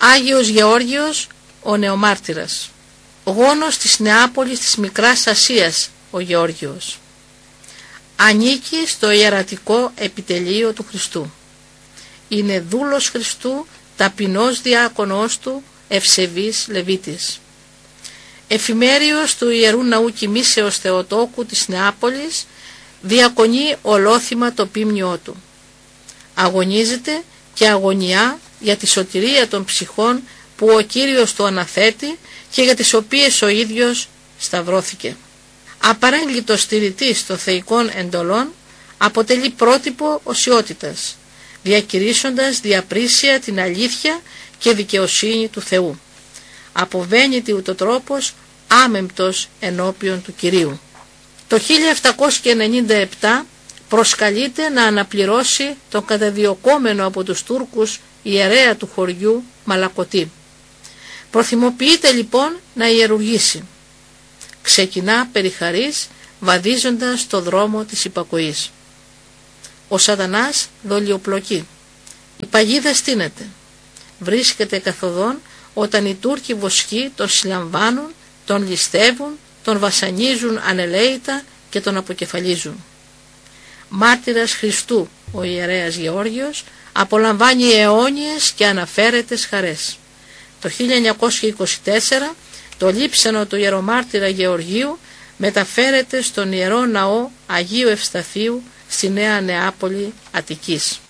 Άγιος Γεώργιος ο Νεομάρτυρας. Γόνος της Νεάπολης της Μικράς Ασίας ο Γεώργιος. Ανήκει στο ιερατικό επιτελείο του Χριστού. Είναι δούλος Χριστού, ταπεινός διάκονος του, ευσεβής Λεβίτης. Εφημέριος του Ιερού Ναού Κοιμήσεως Θεοτόκου της Νεάπολης, διακονεί ολόθυμα το πίμνιό του. Αγωνίζεται και αγωνιά για τη σωτηρία των ψυχών που ο Κύριος του αναθέτει και για τις οποίες ο ίδιος σταυρώθηκε. Απαρέγκλητος στηρητής των θεϊκών εντολών, αποτελεί πρότυπο οσιότητας, διακηρύσσοντας διαπρίσια την αλήθεια και δικαιοσύνη του Θεού. Αποβαίνεται ούτω τρόπος άμεμπτος ενώπιον του Κυρίου. Το 1797 προσκαλείται να αναπληρώσει τον καταδιωκόμενο από τους Τούρκους ιερέα του χωριού Μαλακωτή. Προθυμοποιείται λοιπόν να ιερουργήσει. Ξεκινά περί χαρίς, βαδίζοντας το δρόμο της υπακοής. Ο σατανάς δολιοπλοκεί. Η παγίδα στείνεται. Βρίσκεται καθοδόν όταν οι Τούρκοι βοσκοί τον συλλαμβάνουν, τον ληστεύουν, τον βασανίζουν ανελαίητα και τον αποκεφαλίζουν. Μάρτυρας Χριστού ο ιερέας Γεώργιος απολαμβάνει αιώνιες και αναφέρετες χαρές. Το 1924 το λείψανο του ιερομάρτυρα Γεωργίου μεταφέρεται στον Ιερό Ναό Αγίου Ευσταθείου στη Νέα Νεάπολη Αττικής.